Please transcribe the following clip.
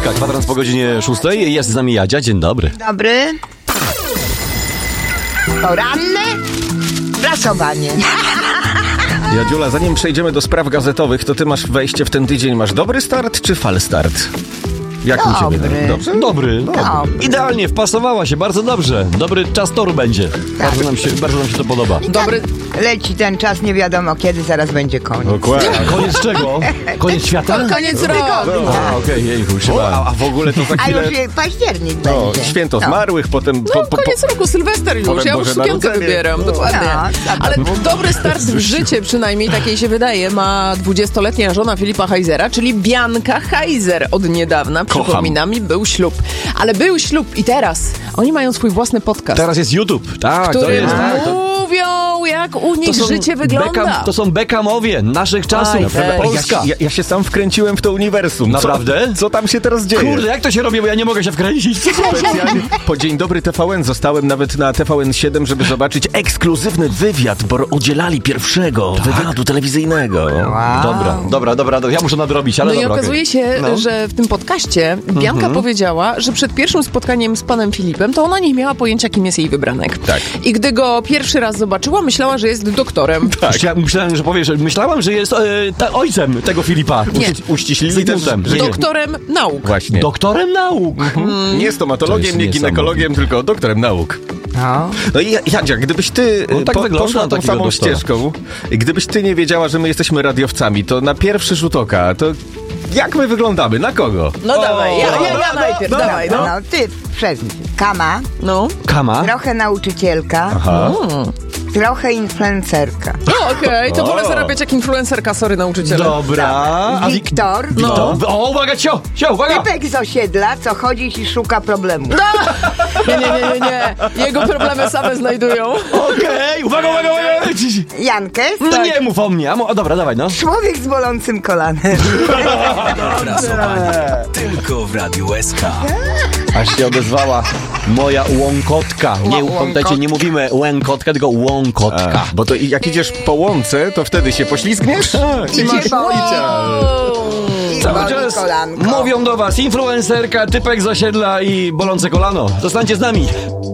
SK, kwadrans po godzinie 6. Jest z nami Jadzia, dzień dobry. Dobry. Poranne prasowanie. Jadziula, zanim przejdziemy do spraw gazetowych, to ty masz wejście w ten tydzień. Masz dobry start czy fal start? Jak u ciebie? Dobry. Dobrze? Dobry. Idealnie, wpasowała się, bardzo dobrze. Dobry czas toru będzie. Bardzo nam się to podoba. Dobry. Leci ten czas, nie wiadomo kiedy, zaraz będzie koniec. Dokładnie. Koniec czego? Koniec świata? Koniec roku. A, okej, jejku, się bałem. A w ogóle to za A chwilę... już październik No, będzie. święto zmarłych, potem... Koniec roku, Sylwester już. Potem Ja już Boże sukienkę Narodzenie. wybieram, dokładnie. Ale dobry start w życie, przynajmniej takiej się wydaje, ma 20-letnia żona Filipa Heisera, czyli Bianka Heiser od niedawna. Przypominam, był ślub. Ale był ślub i teraz oni mają swój własny podcast, Teraz jest YouTube. Tak, to który jest. mówią, jak u nich życie wygląda. To są Bekamowie naszych czasów. Aj, Polska. Ja się sam wkręciłem w to uniwersum. Naprawdę? Co tam się teraz dzieje? Kurde, jak to się robi, bo ja nie mogę się wkręcić. Specjalnie po Dzień Dobry TVN zostałem nawet na TVN7, żeby zobaczyć ekskluzywny wywiad, bo udzielali pierwszego wywiadu telewizyjnego. Dobra, ja muszę nadrobić, ale No i dobra. okazuje się, że w tym podcaście Bianka powiedziała, że przed pierwszym spotkaniem z panem Filipem to ona nie miała pojęcia, kim jest jej wybranek. Tak. I gdy go pierwszy raz zobaczyła, myślała, że jest doktorem. Myślałem, że powiesz, myślałam, że jest ojcem tego Filipa. Nie. Uściślili też, Zygmuntem. że nie. Doktorem nauk. Właśnie. Doktorem nauk. Nie To stomatologiem, jest nie ginekologiem, tylko doktorem nauk. No i Jadzia, gdybyś ty On tak wygląda poszła na tą takiego samą doktora. ścieżką, gdybyś ty nie wiedziała, że my jesteśmy radiowcami, to na pierwszy rzut oka, to jak my wyglądamy? Na kogo? No dawaj, ja najpierw, dawaj, no. No ty przez Kama, No, Kama. trochę nauczycielka, Aha. trochę influencerka. no okej, to wolę zarabiać jak influencerka, sorry nauczyciele. Dobra. A Wiktor, No. O, uwaga, cio, uwaga. typek z osiedla, co chodzi i szuka problemu. Nie. Jego problemy same znajdują. Okej, uwaga. Jankes, No nie mów o mnie. Dobra, dawaj, no. człowiek z bolącym kolanem. Tylko w Radiu SK. Aż się odezwała moja łąkotka. Nie, pamiętajcie, nie mówimy łękotka, tylko łąkotka. Bo to jak idziesz po łące, to wtedy się poślizgniesz? I cię boli. Cały boli czas kolanko. mówią do was influencerka, typek z osiedla i bolące kolano. Zostańcie z nami.